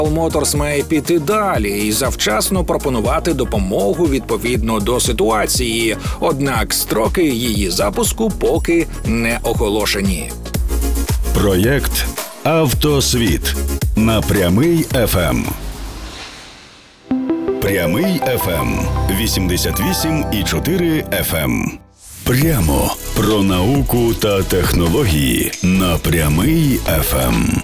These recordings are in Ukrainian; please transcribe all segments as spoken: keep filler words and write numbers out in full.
Motors має піти далі і завчасно пропонувати допомогу відповідно до ситуації, однак строки її запуску поки не оголошені. Проєкт «Автосвіт» на Прямий еф ем. Прямий еф ем вісімдесят вісім і чотири еф ем. Прямо про науку та технології на Прямий еф ем.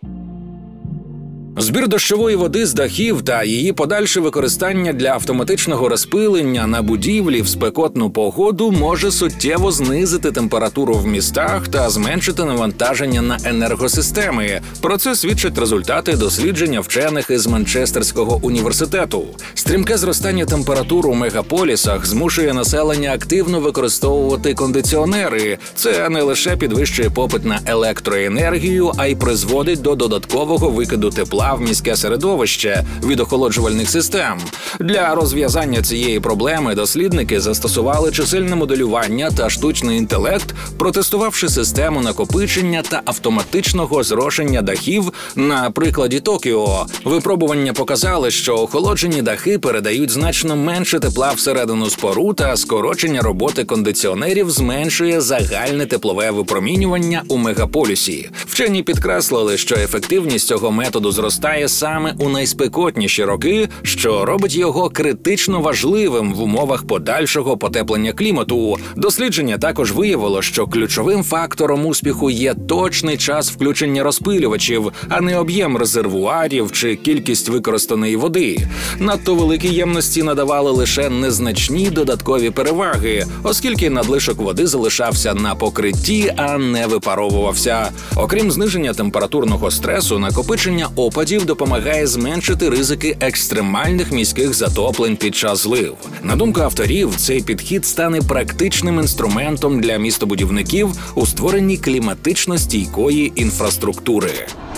Збір дощової води з дахів та її подальше використання для автоматичного розпилення на будівлі в спекотну погоду може суттєво знизити температуру в містах та зменшити навантаження на енергосистеми. Про це свідчать результати дослідження вчених із Манчестерського університету. Стрімке зростання температур у мегаполісах змушує населення активно використовувати кондиціонери. Це не лише підвищує попит на електроенергію, а й призводить до додаткового викиду тепла в міське середовище від охолоджувальних систем. Для розв'язання цієї проблеми дослідники застосували чисельне моделювання та штучний інтелект, протестувавши систему накопичення та автоматичного зрошення дахів на прикладі Токіо. Випробування показали, що охолоджені дахи передають значно менше тепла всередину споруд, а скорочення роботи кондиціонерів зменшує загальне теплове випромінювання у мегаполісі. Вчені підкреслили, що ефективність цього методу зростає саме у найспекотніші роки, що робить його критично важливим в умовах подальшого потеплення клімату. Дослідження також виявило, що ключовим фактором успіху є точний час включення розпилювачів, а не об'єм резервуарів чи кількість використаної води. Надто великі ємності надавали лише незначні додаткові переваги, оскільки надлишок води залишався на покритті, а не випаровувався. Окрім зниження температурного стресу, накопичення опадів допомагає зменшити ризики екстремальних міських затоплень під час злив. На думку авторів, цей підхід стане практичним інструментом для містобудівників у створенні кліматично стійкої інфраструктури.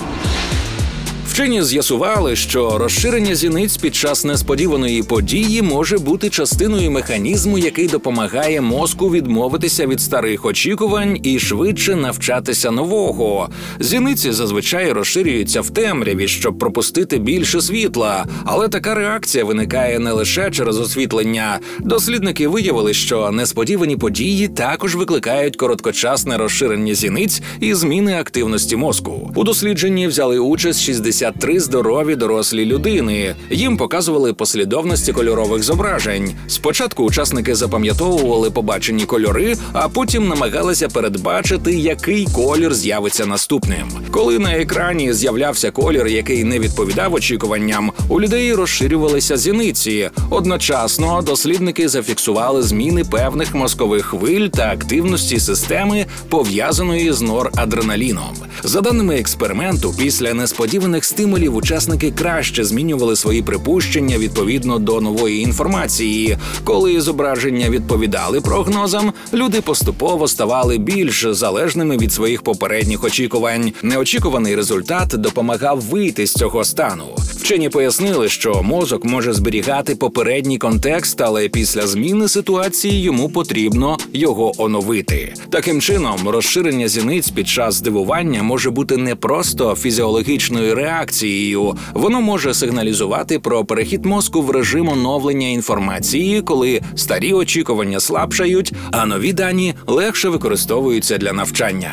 Вчені з'ясували, що розширення зіниць під час несподіваної події може бути частиною механізму, який допомагає мозку відмовитися від старих очікувань і швидше навчатися нового. Зіниці зазвичай розширюються в темряві, щоб пропустити більше світла, але така реакція виникає не лише через освітлення. Дослідники виявили, що несподівані події також викликають короткочасне розширення зіниць і зміни активності мозку. У дослідженні взяли участь шістдесят три здорові дорослі людини. Їм показували послідовності кольорових зображень. Спочатку учасники запам'ятовували побачені кольори, а потім намагалися передбачити, який колір з'явиться наступним. Коли на екрані з'являвся колір, який не відповідав очікуванням, у людей розширювалися зіниці. Одночасно дослідники зафіксували зміни певних мозкових хвиль та активності системи, пов'язаної з норадреналіном. За даними експерименту, після несподіваних стимулів учасники краще змінювали свої припущення відповідно до нової інформації. Коли зображення відповідали прогнозам, люди поступово ставали більш залежними від своїх попередніх очікувань. Неочікуваний результат допомагав вийти з цього стану. Вчені пояснили, що мозок може зберігати попередній контекст, але після зміни ситуації йому потрібно його оновити. Таким чином, розширення зіниць під час здивування може бути не просто фізіологічною реакцією. Воно може сигналізувати про перехід мозку в режим оновлення інформації, коли старі очікування слабшають, а нові дані легше використовуються для навчання.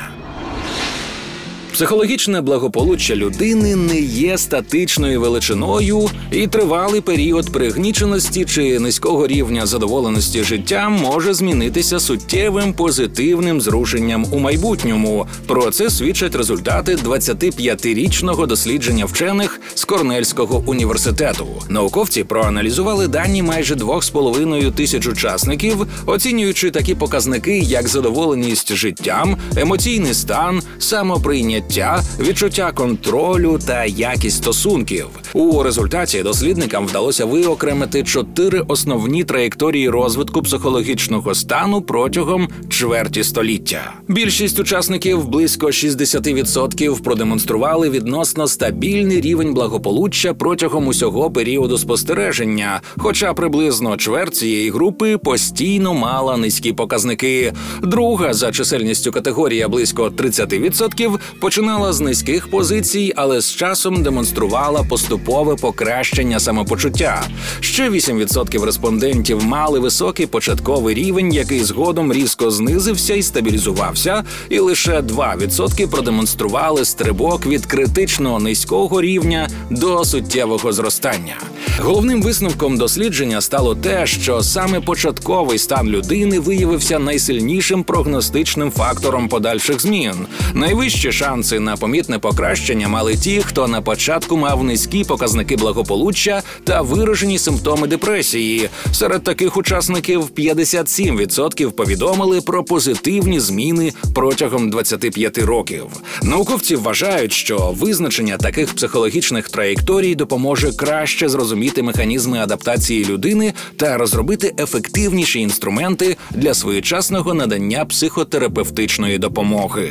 Психологічне благополуччя людини не є статичною величиною, і тривалий період пригніченості чи низького рівня задоволеності життям може змінитися суттєвим позитивним зрушенням у майбутньому. Про це свідчать результати двадцятип'ятирічного дослідження вчених з Корнельського університету. Науковці проаналізували дані майже двох з половиною тисяч учасників, оцінюючи такі показники, як задоволеність життям, емоційний стан, самоприйняття, відчуття контролю та якість стосунків. У результаті дослідникам вдалося виокремити чотири основні траєкторії розвитку психологічного стану протягом чверті століття. Більшість учасників, близько шістдесят відсотків, продемонстрували відносно стабільний рівень благополуччя протягом усього періоду спостереження, хоча приблизно чверть цієї групи постійно мала низькі показники. Друга за чисельністю категорія, близько тридцять відсотків, почала Починала з низьких позицій, але з часом демонструвала поступове покращення самопочуття. Ще вісім відсотків респондентів мали високий початковий рівень, який згодом різко знизився і стабілізувався, і лише два відсотки продемонстрували стрибок від критично низького рівня до суттєвого зростання. Головним висновком дослідження стало те, що саме початковий стан людини виявився найсильнішим прогностичним фактором подальших змін. Найвищі шанси на помітне покращення мали ті, хто на початку мав низькі показники благополуччя та виражені симптоми депресії. Серед таких учасників п'ятдесят сім відсотків повідомили про позитивні зміни протягом двадцяти п'яти років. Науковці вважають, що визначення таких психологічних траєкторій допоможе краще зрозуміти механізми адаптації людини та розробити ефективніші інструменти для своєчасного надання психотерапевтичної допомоги.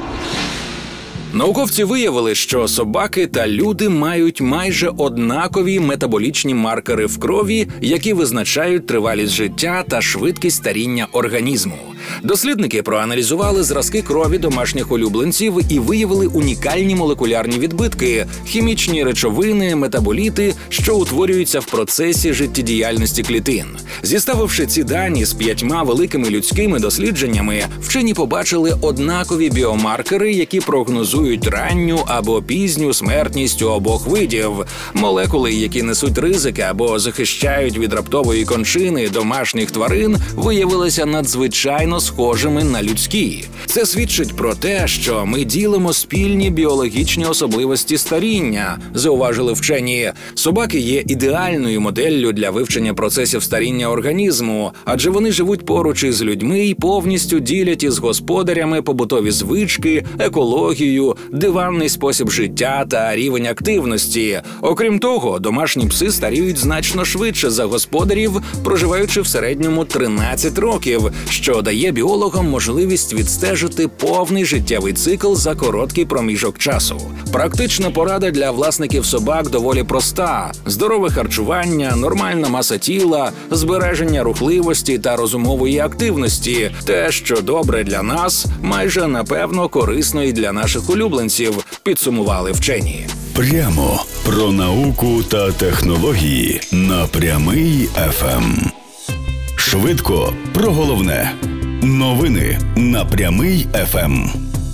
Науковці виявили, що собаки та люди мають майже однакові метаболічні маркери в крові, які визначають тривалість життя та швидкість старіння організму. Дослідники проаналізували зразки крові домашніх улюбленців і виявили унікальні молекулярні відбитки – хімічні речовини, метаболіти, що утворюються в процесі життєдіяльності клітин. Зіставивши ці дані з п'ятьма великими людськими дослідженнями, вчені побачили однакові біомаркери, які прогнозують ранню або пізню смертність у обох видів. Молекули, які несуть ризики або захищають від раптової кончини домашніх тварин, виявилися надзвичайно схожими на людські. Це свідчить про те, що ми ділимо спільні біологічні особливості старіння, зауважили вчені. Собаки є ідеальною моделлю для вивчення процесів старіння організму, адже вони живуть поруч із людьми і повністю ділять із господарями побутові звички, екологію, диванний спосіб життя та рівень активності. Окрім того, домашні пси старіють значно швидше за господарів, проживаючи в середньому тринадцять років, що дає біологам можливість відстежити повний життєвий цикл за короткий проміжок часу. Практична порада для власників собак доволі проста: здорове харчування, нормальна маса тіла, збереження рухливості та розумової активності. Те, що добре для нас, майже напевно корисно і для наших улюбленців, підсумували вчені. Прямо про науку та технології на Прямий еф ем. Швидко про головне. Новини на Прямий еф ем.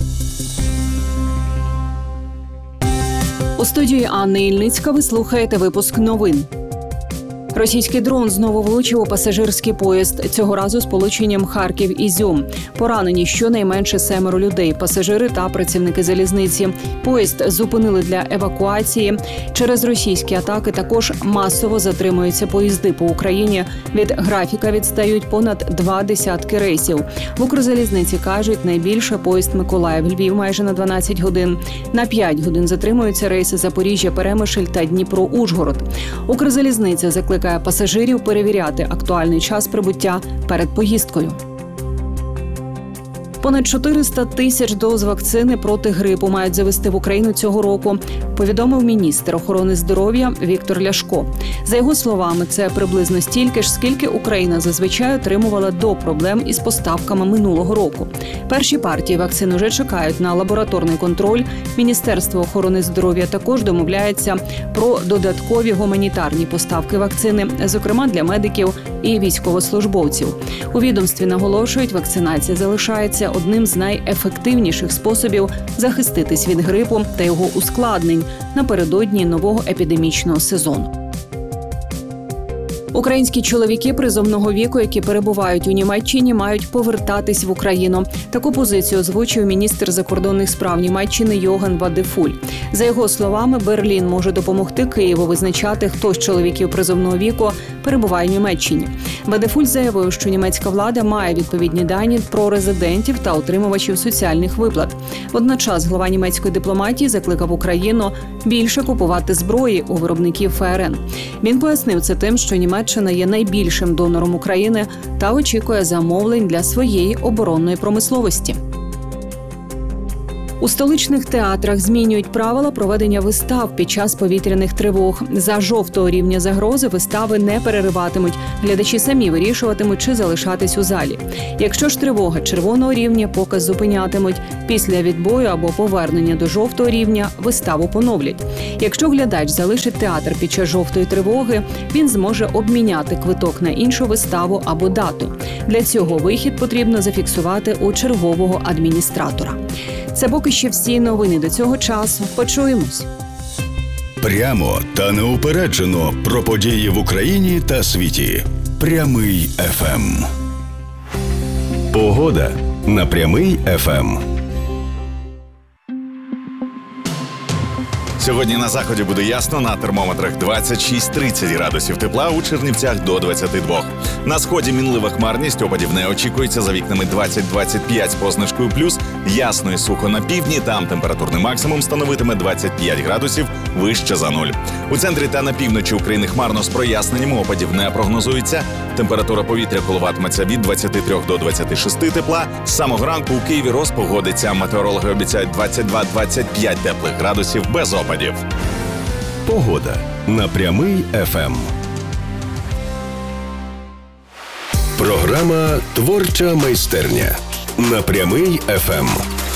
У студії Анни Ільницька ви слухаєте випуск новин. Російський дрон знову влучив у пасажирський поїзд, цього разу з сполученням Харків-Ізюм. Поранені щонайменше семеро людей, пасажири та працівники залізниці. Поїзд зупинили для евакуації. Через російські атаки також масово затримуються поїзди по Україні. Від графіка відстають понад два десятки рейсів. В Укрзалізниці кажуть, найбільше поїзд Миколаїв-Львів майже на дванадцять годин. На п'ять годин затримуються рейси Запоріжжя-Перемишль та Дніпро-Ужгород. Укрзалізниця закликає пасажирів перевіряти актуальний час прибуття перед поїздкою. Понад чотириста тисяч доз вакцини проти грипу мають завезти в Україну цього року, повідомив міністр охорони здоров'я Віктор Ляшко. За його словами, це приблизно стільки ж, скільки Україна зазвичай отримувала до проблем із поставками минулого року. Перші партії вакцин уже чекають на лабораторний контроль. Міністерство охорони здоров'я також домовляється про додаткові гуманітарні поставки вакцини, зокрема для медиків і військовослужбовців. У відомстві наголошують, вакцинація залишається одним з найефективніших способів захиститись від грипу та його ускладнень напередодні нового епідемічного сезону. Українські чоловіки призовного віку, які перебувають у Німеччині, мають повертатись в Україну. Таку позицію озвучив міністр закордонних справ Німеччини Йоган Вадефуль. За його словами, Берлін може допомогти Києву визначати, хто з чоловіків призовного віку перебуває в Німеччині. Вадефуль заявив, що німецька влада має відповідні дані про резидентів та отримувачів соціальних виплат. Водночас глава німецької дипломатії закликав Україну більше купувати зброї у виробників ФРН. Він пояснив це тим, що Німеччина є найбільшим донором України та очікує замовлень для своєї оборонної промисловості. У столичних театрах змінюють правила проведення вистав під час повітряних тривог. За жовтого рівня загрози вистави не перериватимуть. Глядачі самі вирішуватимуть, чи залишатись у залі. Якщо ж тривога червоного рівня, показ зупинятимуть. Після відбою або повернення до жовтого рівня виставу поновлять. Якщо глядач залишить театр під час жовтої тривоги, він зможе обміняти квиток на іншу виставу або дату. Для цього вихід потрібно зафіксувати у чергового адміністратора. Це поки що всі новини до цього часу. Почуємось. Прямо та неупереджено про події в Україні та світі. Прямий еф ем. Погода на Прямий еф ем. Сьогодні на заході буде ясно, на термометрах двадцять шість тридцять градусів тепла, у Чернівцях до двадцяти двох. На сході мінлива хмарність, опадів не очікується, за вікнами двадцять двадцять п'ять з позначкою плюс, ясно і сухо на півдні, там температурний максимум становитиме двадцять п'ять градусів, вище за нуль. У центрі та на півночі України хмарно з проясненнями, опадів не прогнозується. Температура повітря коливатиметься від двадцяти трьох до двадцяти шести тепла. З самого ранку у Києві розпогодиться, метеорологи обіцяють двадцять два - двадцять п'ять теплих градусів без опадів. Погода на Прямий еф ем. Програма «Творча майстерня» на Прямий еф ем.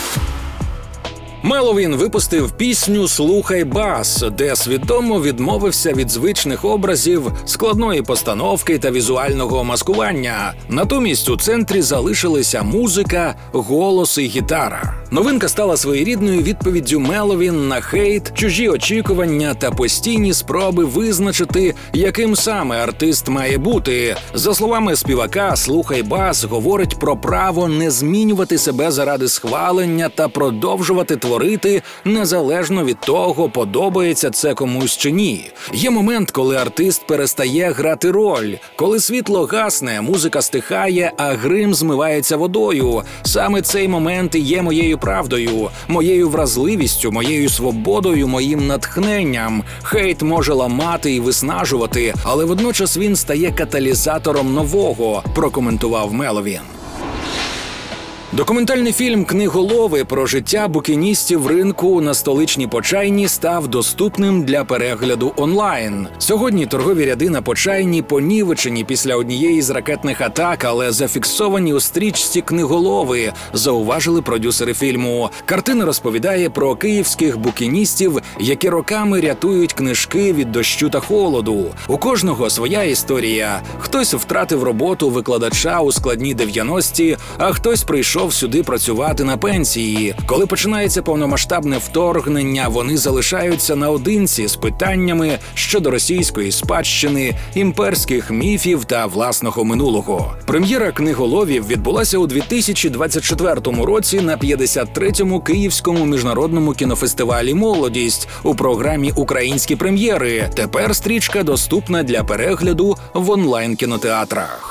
Меловін випустив пісню «Слухай бас», де свідомо відмовився від звичних образів, складної постановки та візуального маскування. Натомість у центрі залишилися музика, голос і гітара. Новинка стала своєрідною відповіддю Меловін на хейт, чужі очікування та постійні спроби визначити, яким саме артист має бути. За словами співака, «Слухай бас» говорить про право не змінювати себе заради схвалення та продовжувати творити незалежно від того, подобається це комусь чи ні. Є момент, коли артист перестає грати роль, коли світло гасне, музика стихає, а грим змивається водою. Саме цей момент і є моєю правдою, моєю вразливістю, моєю свободою, моїм натхненням. Хейт може ламати і виснажувати, але водночас він стає каталізатором нового, прокоментував Меловін. Документальний фільм «Книголови» про життя букіністів ринку на столичній Почайні став доступним для перегляду онлайн. Сьогодні торгові ряди на Почайні понівечені після однієї з ракетних атак, але зафіксовані у стрічці «Книголови», зауважили продюсери фільму. Картина розповідає про київських букіністів, які роками рятують книжки від дощу та холоду. У кожного своя історія. Хтось втратив роботу викладача у складні дев'яності, а хтось прийшов сюди працювати на пенсії. Коли починається повномасштабне вторгнення, вони залишаються наодинці з питаннями щодо російської спадщини, імперських міфів та власного минулого. Прем'єра «Книголовів» відбулася у дві тисячі двадцять четвертому році на п'ятдесят третьому Київському міжнародному кінофестивалі «Молодість» у програмі «Українські прем'єри». Тепер стрічка доступна для перегляду в онлайн-кінотеатрах.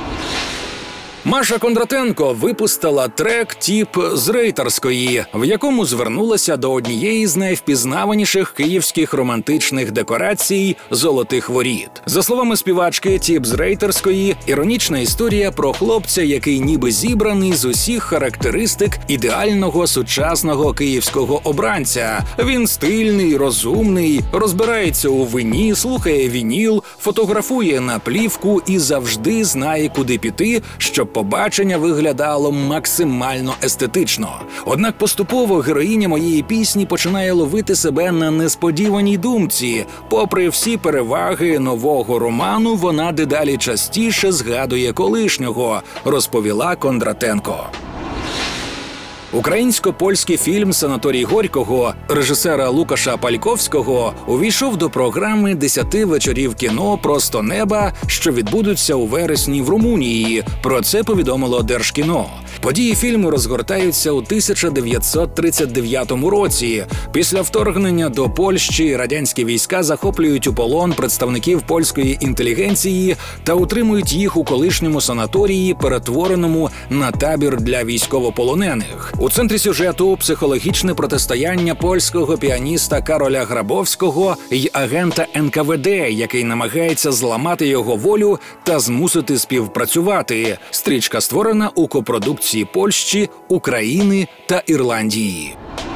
Маша Кондратенко випустила трек «Тіп з Рейтерської», в якому звернулася до однієї з найвпізнаваніших київських романтичних декорацій «Золотих воріт». За словами співачки, «Тіп з Рейтерської» – іронічна історія про хлопця, який ніби зібраний з усіх характеристик ідеального сучасного київського обранця. Він стильний, розумний, розбирається у вині, слухає вініл, фотографує на плівку і завжди знає, куди піти, щоб побачення виглядало максимально естетично. Однак поступово героїня моєї пісні починає ловити себе на несподіваній думці. Попри всі переваги нового роману, вона дедалі частіше згадує колишнього, розповіла Кондратенко. Українсько-польський фільм «Санаторій Горького» режисера Лукаша Пальковського увійшов до програми десяти вечорів кіно «Просто неба», що відбудуться у вересні в Румунії. Про це повідомило Держкіно. Події фільму розгортаються у тисяча дев'ятсот тридцять дев'ятому році. Після вторгнення до Польщі радянські війська захоплюють у полон представників польської інтелігенції та утримують їх у колишньому санаторії, перетвореному на табір для військовополонених. У центрі сюжету психологічне протистояння польського піаніста Кароля Грабовського й агента ен ка ве де, який намагається зламати його волю та змусити співпрацювати. Стрічка створена у копродукції Польщі, України та Ірландії.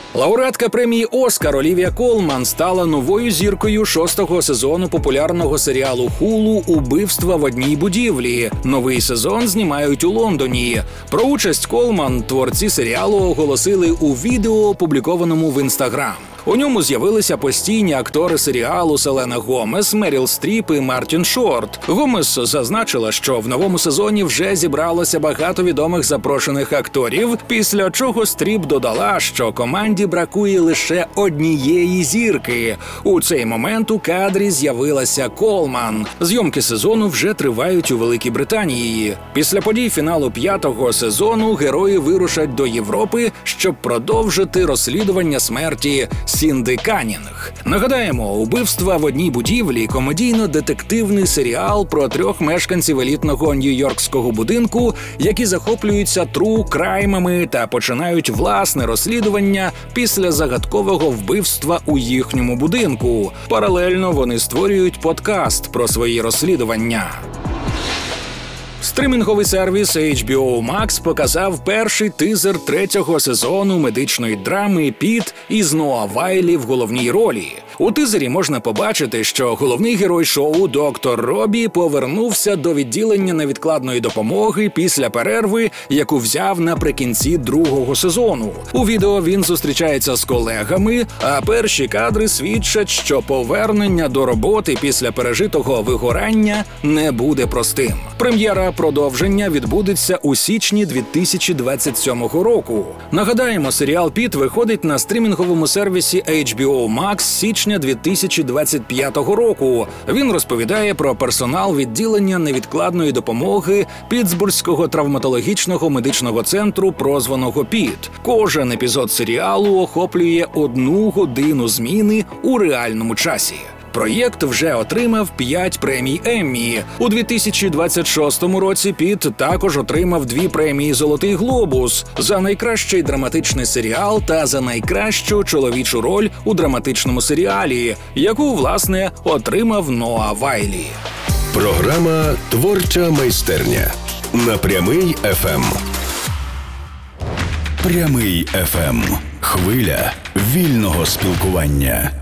Лауреатка премії «Оскар» Олівія Колман стала новою зіркою шостого сезону популярного серіалу Hulu «Убивства в одній будівлі». Новий сезон знімають у Лондоні. Про участь Колман творці серіалу оголосили у відео, опублікованому в Інстаграм. У ньому з'явилися постійні актори серіалу Селена Гомес, Меріл Стріп і Мартін Шорт. Гомес зазначила, що в новому сезоні вже зібралося багато відомих запрошених акторів, після чого Стріп додала, що команді бракує лише однієї зірки. У цей момент у кадрі з'явилася Колман. Зйомки сезону вже тривають у Великій Британії. Після подій фіналу п'ятого сезону герої вирушать до Європи, щоб продовжити розслідування смерті Сінди Канінг. Нагадаємо, «Убивства в одній будівлі» – комедійно-детективний серіал про трьох мешканців елітного нью-йоркського будинку, які захоплюються тру-краймами та починають власне розслідування після загадкового вбивства у їхньому будинку. Паралельно вони створюють подкаст про свої розслідування. Стримінговий сервіс ейч бі о Max показав перший тизер третього сезону медичної драми «Піт» із Ноа Вайлі в головній ролі. У тизері можна побачити, що головний герой шоу доктор Робі повернувся до відділення невідкладної допомоги після перерви, яку взяв наприкінці другого сезону. У відео він зустрічається з колегами, а перші кадри свідчать, що повернення до роботи після пережитого вигорання не буде простим. Прем'єра продовження відбудеться у січні дві тисячі двадцять сьомого року. Нагадаємо, серіал «Піт» виходить на стрімінговому сервісі ейч бі о Max з січня дві тисячі двадцять п'ятого року. Він розповідає про персонал відділення невідкладної допомоги Пітсбурзького травматологічного медичного центру, прозваного «Піт». Кожен епізод серіалу охоплює одну годину зміни у реальному часі. Проєкт вже отримав п'ять премій Еммі. У дві тисячі двадцять шостому році Піт також отримав дві премії «Золотий глобус» за найкращий драматичний серіал та за найкращу чоловічу роль у драматичному серіалі, яку, власне, отримав Ноа Вайлі. Програма «Творча майстерня» на Прямий еф ем. Прямий еф ем. Хвиля вільного спілкування.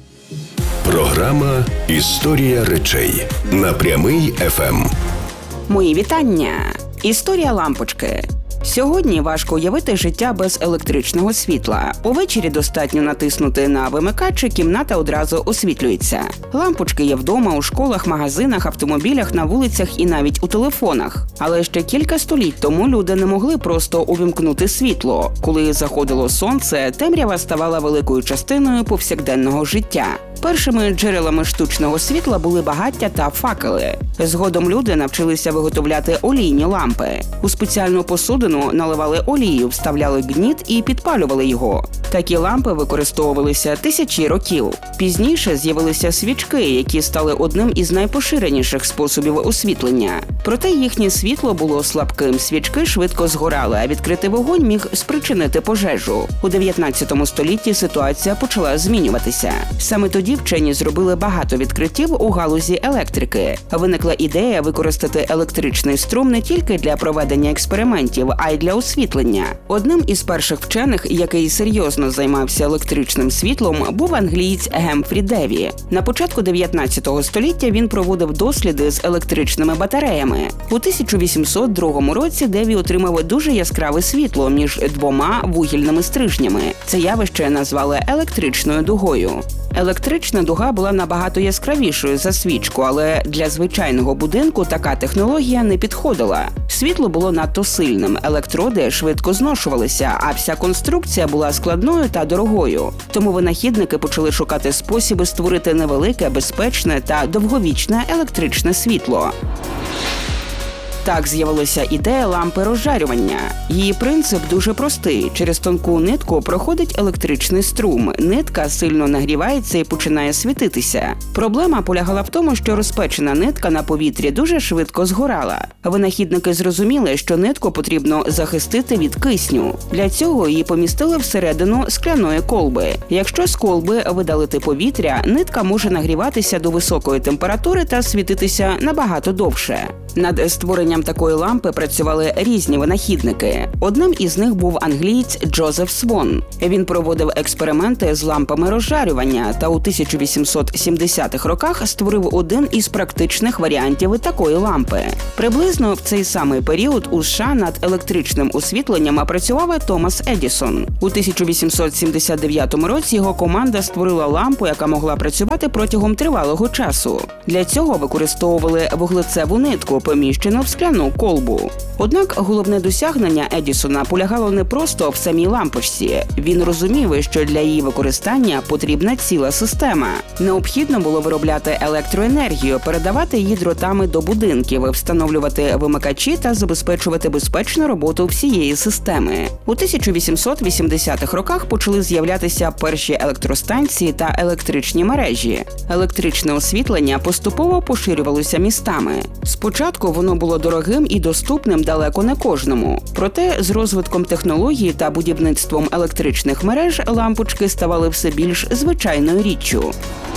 Програма «Історія речей» на Прямий еф ем. Мої вітання! Історія лампочки. Сьогодні важко уявити життя без електричного світла. Увечері достатньо натиснути на вимикач, і кімната одразу освітлюється. Лампочки є вдома, у школах, магазинах, автомобілях, на вулицях і навіть у телефонах. Але ще кілька століть тому люди не могли просто увімкнути світло. Коли заходило сонце, темрява ставала великою частиною повсякденного життя. Першими джерелами штучного світла були багаття та факели. Згодом люди навчилися виготовляти олійні лампи. У спеціальну посудину наливали олію, вставляли гніт і підпалювали його. Такі лампи використовувалися тисячі років. Пізніше з'явилися свічки, які стали одним із найпоширеніших способів освітлення. Проте їхнє світло було слабким, свічки швидко згорали, а відкритий вогонь міг спричинити пожежу. У дев'ятнадцятому столітті ситуація почала змінюватися. Саме тоді вчені зробили багато відкриттів у галузі електрики. Виникла ідея використати електричний струм не тільки для проведення експериментів, а й для освітлення. Одним із перших вчених, який серйозно займався електричним світлом, був англієць Гемфрі Деві. На початку дев'ятнадцятого століття він проводив досліди з електричними батареями. У тисяча вісімсот другому році Деві отримав дуже яскраве світло між двома вугільними стрижнями. Це явище назвали електричною дугою. Електрична дуга була набагато яскравішою за свічку, але для звичайного будинку така технологія не підходила. Світло було надто сильним, електроди швидко зношувалися, а вся конструкція була складною та дорогою. Тому винахідники почали шукати спосіби створити невелике, безпечне та довговічне електричне світло. Так з'явилася ідея лампи розжарювання. Її принцип дуже простий. Через тонку нитку проходить електричний струм. Нитка сильно нагрівається і починає світитися. Проблема полягала в тому, що розпечена нитка на повітрі дуже швидко згорала. Винахідники зрозуміли, що нитку потрібно захистити від кисню. Для цього її помістили всередину скляної колби. Якщо з колби видалити повітря, нитка може нагріватися до високої температури та світитися набагато довше. Над створенням такої лампи працювали різні винахідники. Одним із них був англієць Джозеф Свон. Він проводив експерименти з лампами розжарювання та у тисяча вісімсот сімдесятих роках створив один із практичних варіантів такої лампи. Приблизно в цей самий період у США над електричним освітленням працював Томас Едісон. У тисяча вісімсот сімдесят дев'ятому році його команда створила лампу, яка могла працювати протягом тривалого часу. Для цього використовували вуглецеву нитку, поміщену в скляну колбу. Однак головне досягнення Едісона полягало не просто в самій лампочці. Він розумів, що для її використання потрібна ціла система. Необхідно було виробляти електроенергію, передавати її дротами до будинків, встановлювати вимикачі та забезпечувати безпечну роботу всієї системи. У тисяча вісімсот вісімдесятих роках почали з'являтися перші електростанції та електричні мережі. Електричне освітлення поступово поширювалося містами. Спочатку воно було дорогим і доступним далеко не кожному. Проте з розвитком технологій та будівництвом електричних мереж лампочки ставали все більш звичайною річчю.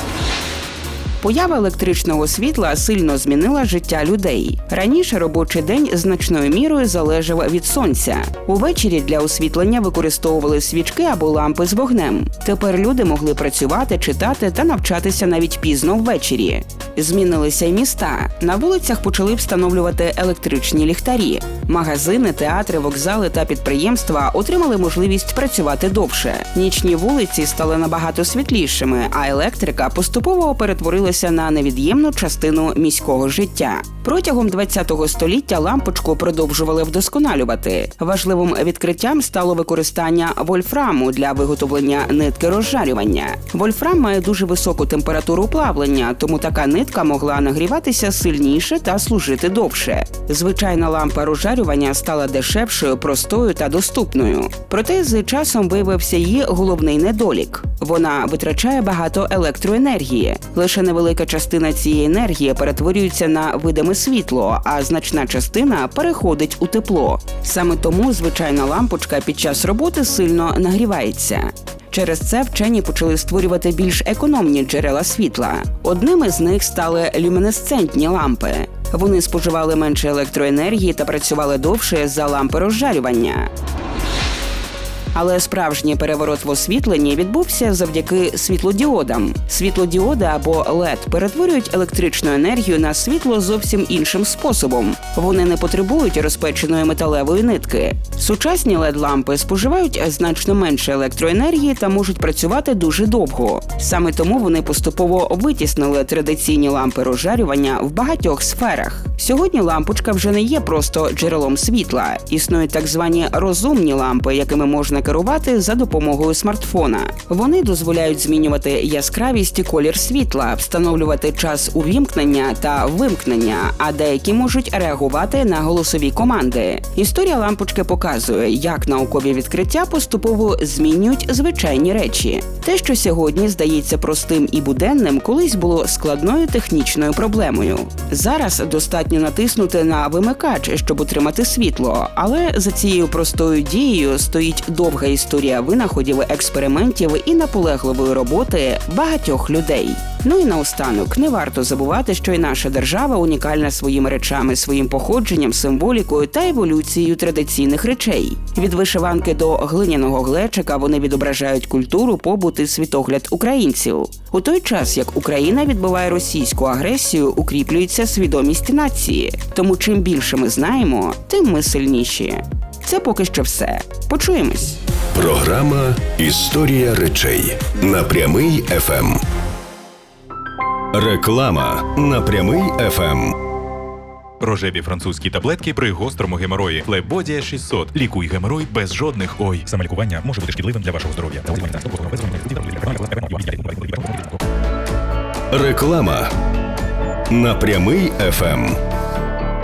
Поява електричного світла сильно змінила життя людей. Раніше робочий день значною мірою залежав від сонця. Увечері для освітлення використовували свічки або лампи з вогнем. Тепер люди могли працювати, читати та навчатися навіть пізно ввечері. Змінилися й міста. На вулицях почали встановлювати електричні ліхтарі. Магазини, театри, вокзали та підприємства отримали можливість працювати довше. Нічні вулиці стали набагато світлішими, а електрика поступово перетворилася на невід'ємну частину міського життя. Протягом ХХ століття лампочку продовжували вдосконалювати. Важливим відкриттям стало використання вольфраму для виготовлення нитки розжарювання. Вольфрам має дуже високу температуру плавлення, тому така нитка могла нагріватися сильніше та служити довше. Звичайна лампа розжарювання стала дешевшою, простою та доступною. Проте з часом виявився її головний недолік. Вона витрачає багато електроенергії. Лише невелика частина цієї енергії перетворюється на видиме світло, а значна частина переходить у тепло. Саме тому звичайна лампочка під час роботи сильно нагрівається. Через це вчені почали створювати більш економні джерела світла. Одними з них стали люмінесцентні лампи. Вони споживали менше електроенергії та працювали довше за лампи розжарювання. Але справжній переворот в освітленні відбувся завдяки світлодіодам. Світлодіоди або ел і ді перетворюють електричну енергію на світло зовсім іншим способом. Вони не потребують розпеченої металевої нитки. Сучасні ел і ді-лампи споживають значно менше електроенергії та можуть працювати дуже довго. Саме тому вони поступово витіснили традиційні лампи розжарювання в багатьох сферах. Сьогодні лампочка вже не є просто джерелом світла. Існують так звані розумні лампи, якими можна керувати за допомогою смартфона. Вони дозволяють змінювати яскравість і колір світла, встановлювати час увімкнення та вимкнення, а деякі можуть реагувати на голосові команди. Історія лампочки показує, як наукові відкриття поступово змінюють звичайні речі. Те, що сьогодні здається простим і буденним, колись було складною технічною проблемою. Зараз достатньо натиснути на вимикач, щоб отримати світло, але за цією простою дією стоїть довга історія винаходів, експериментів і наполегливої роботи багатьох людей. Ну і наостанок, не варто забувати, що і наша держава унікальна своїми речами, своїм походженням, символікою та еволюцією традиційних речей. Від вишиванки до глиняного глечика вони відображають культуру, побут і світогляд українців. У той час, як Україна відбиває російську агресію, укріплюється свідомість нації. Тому чим більше ми знаємо, тим ми сильніші. Це поки що все. Почуємось. Програма «Історія речей» на Прямий еф ем. Реклама на Прямий еф ем. Рожеві французькі таблетки при гострому геморої. Флебодія шістсот. Лікуй геморой без жодних ой. Самолікування може бути шкідливим для вашого здоров'я. Реклама на Прямий еф ем.